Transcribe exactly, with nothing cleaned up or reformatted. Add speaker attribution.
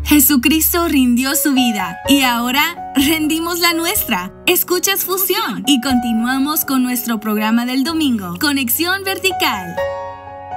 Speaker 1: Jesucristo rindió su vida y ahora rendimos la nuestra. Escuchas Fusión y continuamos con nuestro programa del domingo, Conexión Vertical.